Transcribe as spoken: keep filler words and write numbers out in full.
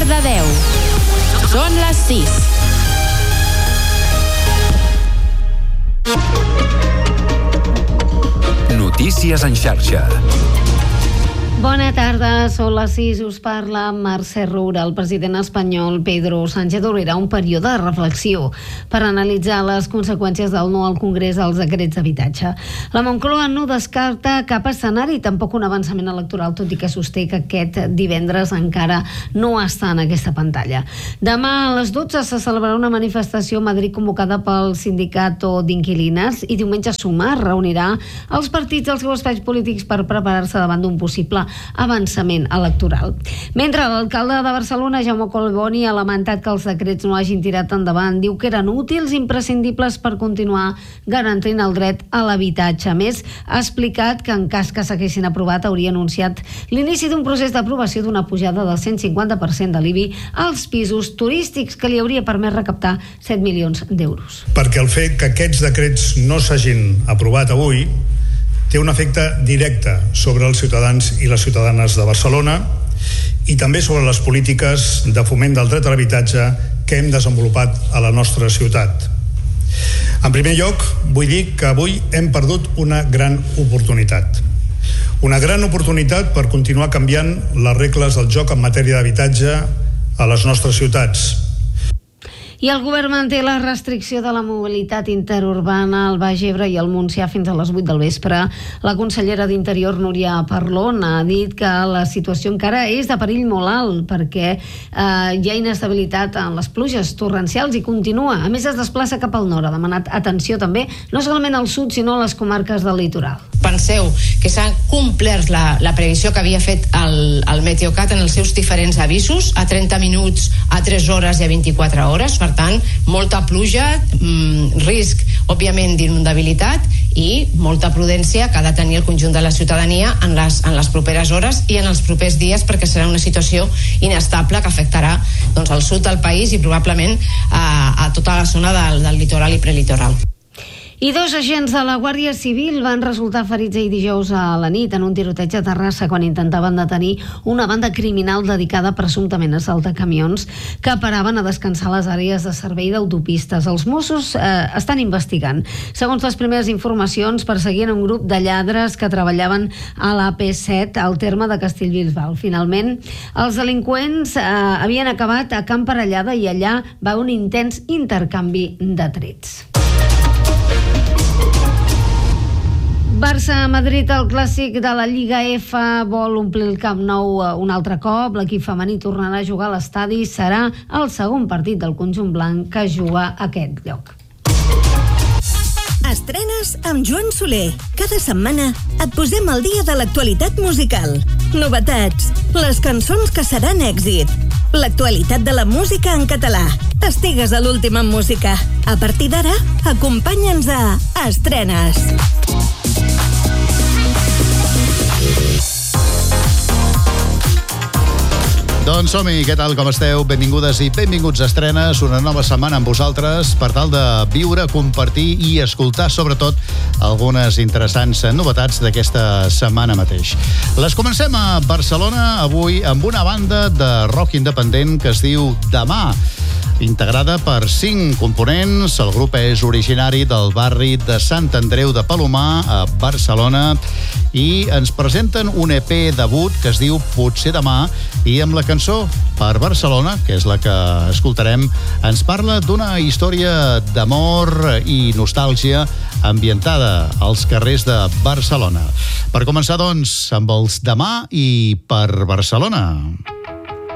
Cardedeu. Són les sis. Notícies en xarxa. Bona tarda, són les sis, us parla Mercè Roura. El president espanyol Pedro Sánchez obrirà un període de reflexió per analitzar les conseqüències del no al Congrés als decrets d'habitatge. La Moncloa no descarta cap escenari, tampoc un avançament electoral, tot i que sosté que aquest divendres encara no està en aquesta pantalla. Demà a les dotze se celebrarà una manifestació a Madrid convocada pel Sindicato d'Inquilines i diumenge Sumar reunirà els partits dels seus espais polítics per preparar-se davant d'un possible avançament electoral. Mentre l'alcalde de Barcelona, Jaume Collboni, ha lamentat que els decrets no hagin tirat endavant. Diu que eren útils i imprescindibles per continuar garantint el dret a l'habitatge. A més, ha explicat que en cas que s'haguessin aprovat hauria anunciat l'inici d'un procés d'aprovació d'una pujada del cent cinquanta per cent de l'I B I als pisos turístics que li hauria permès recaptar set milions d'euros. Perquè el fet que aquests decrets no s'hagin aprovat avui té un efecte directe sobre els ciutadans i les ciutadanes de Barcelona i també sobre les polítiques de foment del dret a l'habitatge que hem desenvolupat a la nostra ciutat. En primer lloc, vull dir que avui hem perdut una gran oportunitat. Una gran oportunitat per continuar canviant les regles del joc en matèria d'habitatge a les nostres ciutats. I el govern manté la restricció de la mobilitat interurbana al Baix Ebre i al Montsià fins a les vuit del vespre. La consellera d'Interior, Núria Parlon, ha dit que la situació encara és de perill molt alt perquè eh, hi ha inestabilitat en les pluges torrencials i continua. A més, es desplaça cap al nord. Ha demanat atenció també, no solament al sud, sinó a les comarques del litoral. Penseu que s'ha complert la, la previsió que havia fet el, el Meteocat en els seus diferents avisos, a trenta minuts, a tres hores i a vint-i-quatre hores. Per tant, molta pluja, mmm, risc, òbviament, d'inundabilitat i molta prudència que ha de tenir el conjunt de la ciutadania en les, en les properes hores i en els propers dies, perquè serà una situació inestable que afectarà doncs, al sud del país i probablement a, a tota la zona del, del litoral i prelitoral. I dos agents de la Guàrdia Civil van resultar ferits ahir dijous a la nit en un tiroteig a Terrassa quan intentaven detenir una banda criminal dedicada presumptament a assaltar camions que paraven a descansar a les àrees de servei d'autopistes. Els Mossos eh, estan investigant. Segons les primeres informacions, perseguien un grup de lladres que treballaven a l'A P set al terme de Castellbisbal. Finalment, els delinqüents eh, havien acabat a Can Parellada i allà va un intens intercanvi de trets. Barça-Madrid, el clàssic de la Lliga F, vol omplir el Camp Nou un altre cop. L'equip femení tornarà a jugar a l'estadi. Serà el segon partit del conjunt blanc que juga a aquest lloc. Estrenes amb Joan Soler. Cada setmana et posem al dia de l'actualitat musical. Novetats, les cançons que seran èxit, l'actualitat de la música en català. Estigues a l'última en música. A partir d'ara, acompanya'ns a Estrenes. Doncs som-hi, què tal, com esteu? Benvingudes i benvinguts a Estrenes, una nova setmana amb vosaltres per tal de viure, compartir i escoltar, sobretot, algunes interessants novetats d'aquesta setmana mateix. Les comencem a Barcelona, avui, amb una banda de rock independent que es diu Demà. Integrada per cinc components, el grup és originari del barri de Sant Andreu de Palomar, a Barcelona, i ens presenten un E P debut que es diu Potser demà, i amb la cançó Per Barcelona, que és la que escoltarem, ens parla d'una història d'amor i nostàlgia ambientada als carrers de Barcelona. Per començar, doncs, amb els Demà i Per Barcelona.